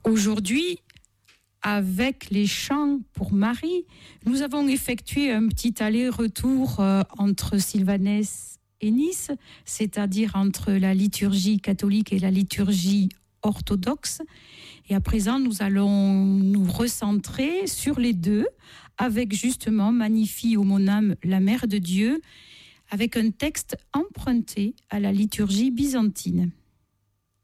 Aujourd'hui, avec les chants pour Marie, nous avons effectué un petit aller-retour entre Sylvanès et Nice, c'est-à-dire entre la liturgie catholique et la liturgie orthodoxe. Et à présent, nous allons nous recentrer sur les deux, avec justement Magnifie ô mon âme, la Mère de Dieu, avec un texte emprunté à la liturgie byzantine.